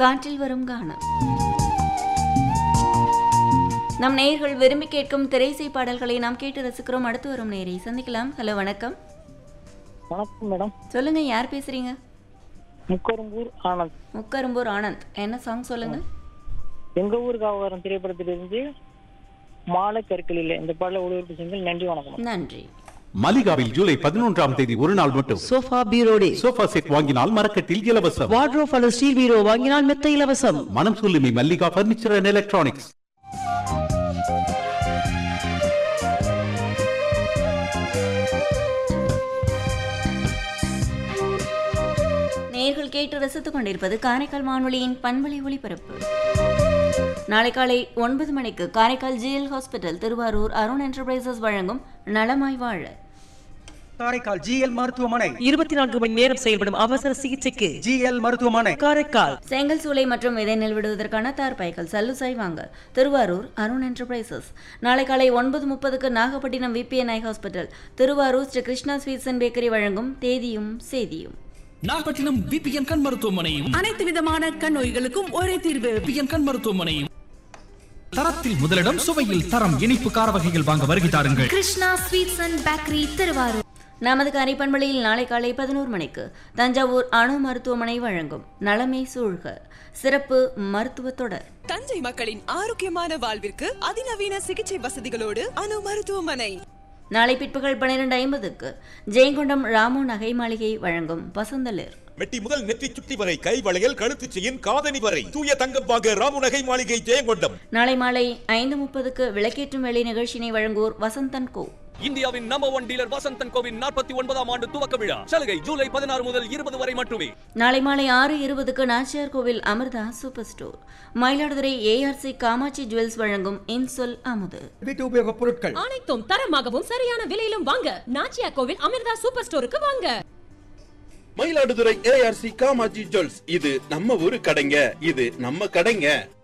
காற்றில் வரும் கானம். நம் நேயர்கள் விரும்பி கேட்கும் திரைசை பாடல்களை நாம் கேட்டு ரசிக்கிறோம். அடுத்து வரும் நேயரை சந்திக்கலாம். ஹலோ, வணக்கம். வணக்கம் மேடம். சொல்லுங்க, யார் பேசுறீங்க? முக்கரும்பூர் ஆனந்த். முக்கரும்பூர் ஆனந்த், என்ன சாங் சொல்லுங்க? எங்க ஊர் காவகாரம் திரைப்படத்திலிருந்து மாலை கற்களில் இந்த பாடல ஒளிபரப்பு செய்யுங்கள். நன்றி, வணக்கம். நன்றி. மலிகாவில் ஜூலை 11ஆம் தேதி ஒரு நாள் மட்டும் சோஃபா பீரோ டே. சோஃபா செட் வாங்கினால் மரக்கட்டில் இலவசம். வார்ட்ரோப் அல்லது ஸ்டீல் பீரோ வாங்கினால் மெத்த இலவசம். மனம் சொல்லுமே மல்லிகா பர்னிச்சர் அண்ட் எலக்ட்ரானிக்ஸ். நேயர்கள் கேட்டு ரசித்துக் கொண்டிருப்பது காரைக்கால் வானொலியின் பண்பலை ஒளிபரப்பு. நாளை காலை 9 மணிக்கு Karaikal GL hospital Thiruvarur Arun enterprises வழங்கும் நலமாய் வாழ. காரைக்கால் ஜிஎல் மருத்துவமனை 24 மணி நேரம் செயல்படும் அவசர சிகிச்சைக்கு ஜிஎல் மருத்துவமனை காரைக்கால். செங்கல் சூளை மற்றும் விதை நெல் விடுவதற்கான தார்பாய்கள் சல்லுசாய் வாங்க திருவாரூர் அருண் என்டர்பிரைசஸ். நாளை காலை 9:30க்கு Nagapattinam VPNI hospital Thiruvarur Sri Krishna sweets and bakery வழங்கும் தேதியும் சேதியும். நாகப்பட்டினம் விபிஎன் கண் மருத்துவமனையும் அனைத்து விதமான கண் நோய்களுக்கும் ஒரே தீர்வு. விபிஎன் கண் மருத்துவமனையும். தரத்தில் முதலிடம், சுவையில் தரம். இனிப்பு கார வகைகள் வாங்க வருகை தாருங்கள். Krishna sweets and bakery Thiruvarur. நமது காரை பண்பலையில் நாளை காலை 11 மணிக்கு தஞ்சாவூர் அணு மருத்துவமனை வழங்கும் நலமே சூழ்க சிறப்பு மருத்துவ தொடர். தஞ்சை மக்களின் ஆரோக்கியமான வாழ்விற்கு அதிநவீன சிகிச்சை வசதிகளோடு அணு மருத்துவமனை. நாளை பிற்பகல் 12:50க்கு ஜெயங்கொண்டம் ராமு நகை மாளிகை வழங்கும் பசந்தளிர். மெட்டி முதல் நெற்றி சுட்டி வரை, கை வளையல், கழுத்து செயின், காதணி வரை தூய தங்கம் வாங்க ராமு நகை மாளிகை ஜெயங்கொண்டம். நாளை மாலை 5:30க்கு விளக்கேற்றும் வேலை நிகழ்ச்சியினை வழங்குவோர் வசந்தன் கோ. இந்தியாவின் நம்பர் 1 டீலர் வசந்தன் கோவின் 49ஆம் ஆண்டு துவக்க விழா. சலுகை ஜூலை 16 முதல் 20 வரை மட்டுமே. நாளை மாலை 6:20க்கு நாச்சியார் கோவில் Amrita super store. Mayiladuthurai ARC Kamakshi jewels வழங்கும் இன்சொல் அமுது. வீட்டு உபயோக பொருட்கள் அனைத்தும் தரமாகவும் சரியான விலையிலும் வாங்க நாச்சியார் கோவில் அமிர்தா சூப்பர் ஸ்டோருக்கு வாங்க. Mayiladuthurai ARC Kamakshi jewels. இது நம்ம ஊரு கடைங்க, இது நம்ம கடைங்க.